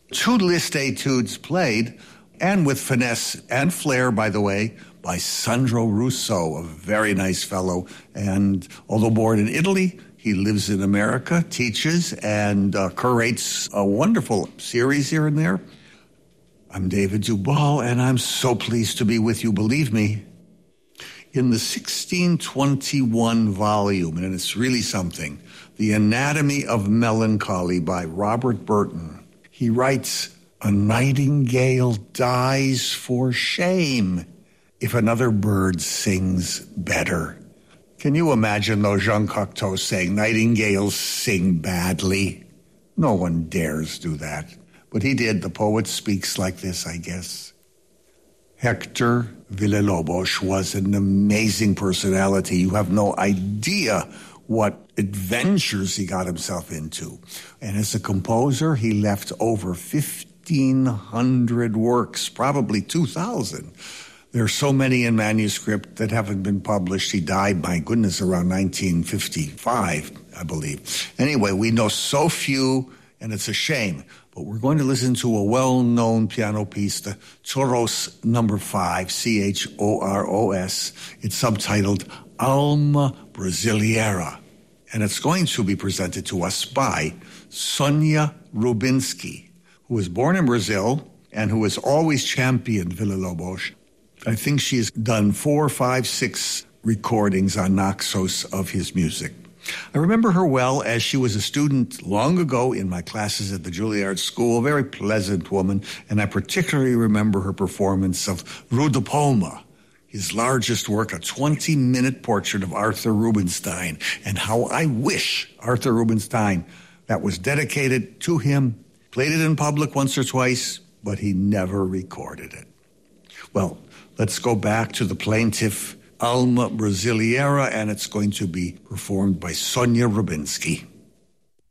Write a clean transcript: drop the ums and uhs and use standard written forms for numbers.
Two Liszt etudes played, and with finesse and flair, by the way, by Sandro Russo, a very nice fellow. And although born in Italy, he lives in America, teaches, and curates a wonderful series here and there. I'm David Duvall, and I'm so pleased to be with you, believe me. In the 1621 volume, and it's really something, The Anatomy of Melancholy by Robert Burton, he writes, "A nightingale dies for shame if another bird sings better." Can you imagine, though, Jean Cocteau saying nightingales sing badly? No one dares do that. But he did. The poet speaks like this, I guess. Hector Villa-Lobos was an amazing personality. You have no idea what adventures he got himself into. And as a composer, he left over 1,500 works, probably 2,000. There are so many in manuscript that haven't been published. He died, my goodness, around 1955, I believe. Anyway, we know so few, and it's a shame. But we're going to listen to a well-known piano piece, the Choros No. 5, Choros. It's subtitled Alma Brasileira. And it's going to be presented to us by Sonia Rubinski, who was born in Brazil and who has always championed Villa-Lobos. I think she's done 4, 5, 6 recordings on Naxos of his music. I remember her well as she was a student long ago in my classes at the Juilliard School, a very pleasant woman, and I particularly remember her performance of Rue de Palma, his largest work, a 20-minute portrait of Arthur Rubinstein, and how I wish Arthur Rubinstein, that was dedicated to him, played it in public once or twice, but he never recorded it. Well, let's go back to the plaintive Alma Brasileira, and it's going to be performed by Sonia Rubinski.